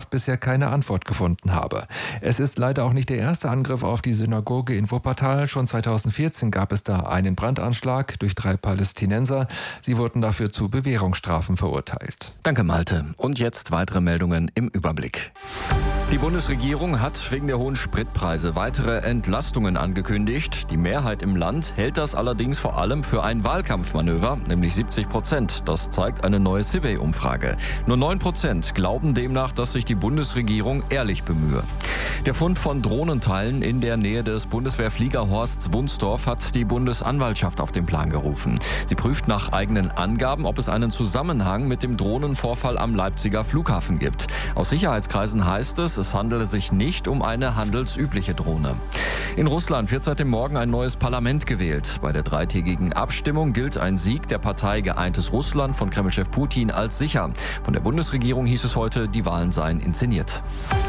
Staatsanwaltschaft bisher keine Antwort gefunden habe. Es ist leider auch nicht der erste Angriff auf die Synagoge in Wuppertal. Schon 2014 gab es da einen Brandanschlag durch 3 Palästinenser. Sie wurden dafür zu Bewährungsstrafen verurteilt. Danke, Malte. Und jetzt weitere Meldungen im Überblick. Die Bundesregierung hat wegen der hohen Spritpreise weitere Entlastungen angekündigt. Die Mehrheit im Land hält das allerdings vor allem für ein Wahlkampfmanöver, nämlich 70%. Das zeigt eine neue Civey-Umfrage. Nur 9% glauben demnach, dass sich die Bundesregierung ehrlich bemühe. Der Fund von Drohnenteilen in der Nähe des Bundeswehrfliegerhorsts Wunsdorf hat die Bundesanwaltschaft auf den Plan gerufen. Sie prüft nach eigenen Angaben, ob es einen Zusammenhang mit dem Drohnenvorfall am Leipziger Flughafen gibt. Aus Sicherheitskreisen heißt es handele sich nicht um eine handelsübliche Drohne. In Russland wird seit dem Morgen ein neues Parlament gewählt. Bei der 3-tägigen Abstimmung gilt ein Sieg der Partei Geeintes Russland von Kremlchef Putin als sicher. Von der Bundesregierung hieß es heute, die Wahlen seien inszeniert.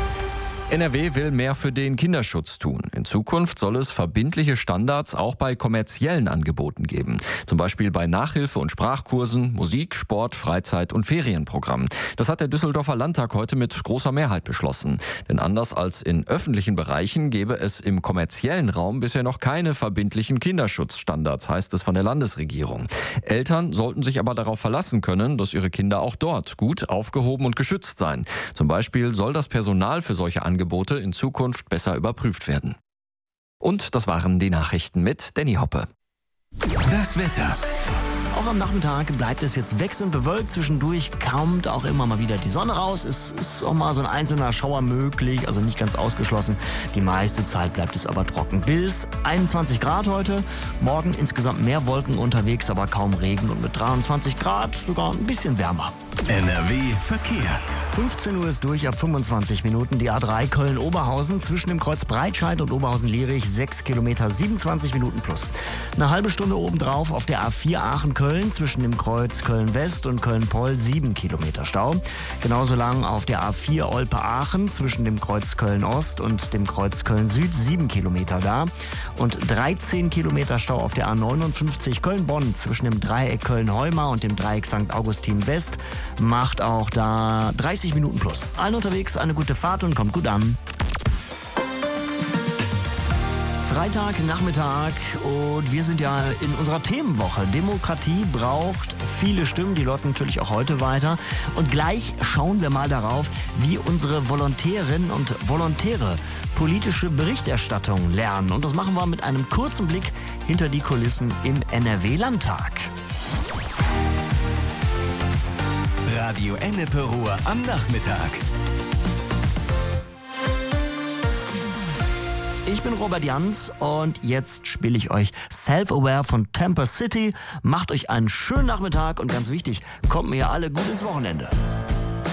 NRW will mehr für den Kinderschutz tun. In Zukunft soll es verbindliche Standards auch bei kommerziellen Angeboten geben. Zum Beispiel bei Nachhilfe- und Sprachkursen, Musik, Sport, Freizeit- und Ferienprogrammen. Das hat der Düsseldorfer Landtag heute mit großer Mehrheit beschlossen. Denn anders als in öffentlichen Bereichen gäbe es im kommerziellen Raum bisher noch keine verbindlichen Kinderschutzstandards, heißt es von der Landesregierung. Eltern sollten sich aber darauf verlassen können, dass ihre Kinder auch dort gut aufgehoben und geschützt seien. Zum Beispiel soll das Personal für solche Angebote in Zukunft besser überprüft werden. Und das waren die Nachrichten mit Danny Hoppe. Das Wetter. Auch am Nachmittag bleibt es jetzt wechselnd bewölkt. Zwischendurch kommt auch immer mal wieder die Sonne raus. Es ist auch mal so ein einzelner Schauer möglich, also nicht ganz ausgeschlossen. Die meiste Zeit bleibt es aber trocken. Bis 21 Grad heute. Morgen insgesamt mehr Wolken unterwegs, aber kaum Regen und mit 23 Grad sogar ein bisschen wärmer. NRW Verkehr. 15 Uhr ist durch, ab 25 Minuten die A3 Köln-Oberhausen zwischen dem Kreuz Breitscheid und Oberhausen-Lierich 6 Kilometer, 27 Minuten plus. Eine halbe Stunde obendrauf auf der A4 Aachen-Köln zwischen dem Kreuz Köln-West und Köln-Poll 7 Kilometer Stau. Genauso lang auf der A4 Olpe-Aachen zwischen dem Kreuz Köln-Ost und dem Kreuz Köln-Süd 7 Kilometer da. Und 13 Kilometer Stau auf der A59 Köln-Bonn zwischen dem Dreieck Köln-Heumar und dem Dreieck St. Augustin West. Macht auch da 30 Minuten plus. Allen unterwegs eine gute Fahrt und kommt gut an. Freitag, Nachmittag und wir sind ja in unserer Themenwoche. Demokratie braucht viele Stimmen, die läuft natürlich auch heute weiter. Und gleich schauen wir mal darauf, wie unsere Volontärinnen und Volontäre politische Berichterstattung lernen. Und das machen wir mit einem kurzen Blick hinter die Kulissen im NRW-Landtag. Radio Ennepe-Ruhr am Nachmittag. Ich bin Robert Jans und jetzt spiele ich euch Self-Aware von Tampa City. Macht euch einen schönen Nachmittag und ganz wichtig, kommt mir alle gut ins Wochenende.